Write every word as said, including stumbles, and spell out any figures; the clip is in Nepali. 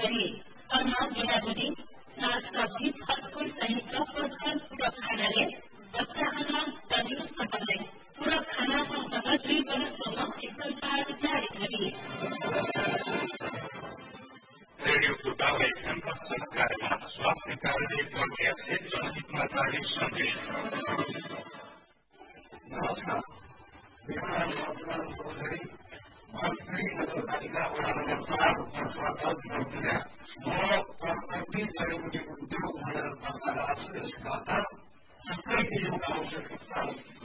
गरे। अन्न, गेडागुडी, साग सब्जी, फलफूल सहितका पोषण पूरक खानाले बच्चा आमा तन्दुरुस्ततालाई पूरक खाना सँगसँगै दुई वर्षसम्म स्तनपान जारी गरे। रेडियो फुटाउले क्याम्पस सरकारमा स्वास्थ्य कार्य प्रक्रिया से जनहितमा जारी सन्देश। नमस्कार, मेरा नाम चौधरी मस्त्री नगरपालिका वडा नम्बर चार पर्फत नदिया म प्रकृति जडीबुटी उद्योग भनेर प्रस्ताव राख्छु। यसबाट सबै किसिमका औषधि